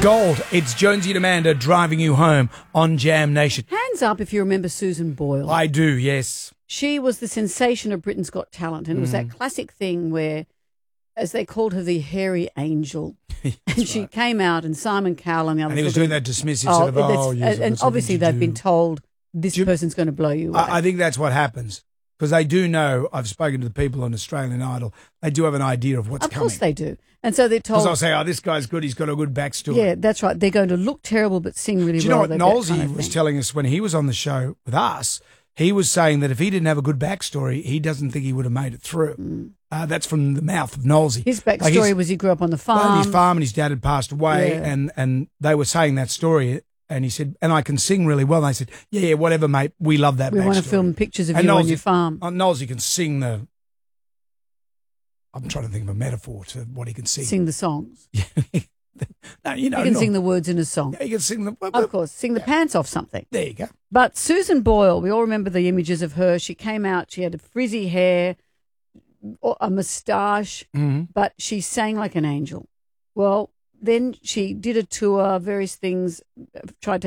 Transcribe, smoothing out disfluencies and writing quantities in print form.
Gold. It's Jonesy and Amanda driving you home on Jam Nation. Hands up if you remember Susan Boyle. I do, yes. She was the sensation of Britain's Got Talent, and it was that classic thing where, as they called her, the hairy angel. And she came out, and Simon Cowell and the others. And he was doing that dismissive sort of, yes, and obviously they've been told this person's going to blow you away. I think that's what happens. Because they do know, I've spoken to the people on Australian Idol, they do have an idea of what's coming. Of course they do. And so they're told. Because I'll say, oh, this guy's good, he's got a good backstory. Yeah, that's right. They're going to look terrible but sing really well. Do you know what Nolsey was telling us when he was on the show with us? He was saying that if he didn't have a good backstory, he doesn't think he would have made it through. That's from the mouth of Nolsey. His backstory was he grew up on the farm. His farm, and his dad had passed away, and they were saying that story. And he said, and I can sing really well. And I said, yeah, whatever, mate. We love that. We want to film pictures of you on your farm. Nolsey can sing the. I'm trying to think of a metaphor to what he can sing. Sing the songs. No, he can sing the words in a song. Yeah, he can sing the. Of course, sing the pants off something. There you go. But Susan Boyle, we all remember the images of her. She came out. She had frizzy hair, a moustache, but she sang like an angel. Well, then she did a tour, various things, tried to